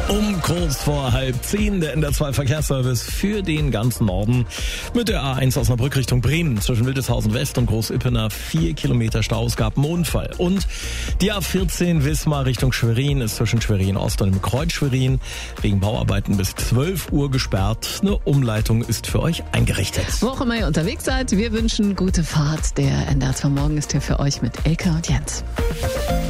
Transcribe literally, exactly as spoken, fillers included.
Um kurz vor halb zehn der N D R zwei Verkehrsservice für den ganzen Norden mit der A eins Osnabrück Richtung Bremen zwischen Wildeshausen West und Groß-Ippener vier Kilometer Stau. Es gab einen Unfall. Und die A vierzehn Wismar Richtung Schwerin ist zwischen Schwerin Ost und dem Kreuz Schwerin wegen Bauarbeiten bis zwölf Uhr gesperrt. Eine Umleitung ist für euch eingerichtet. Wo auch immer ihr unterwegs seid, wir wünschen gute Fahrt. Der N D R zwei Morgen ist hier für euch mit Elke und Jens.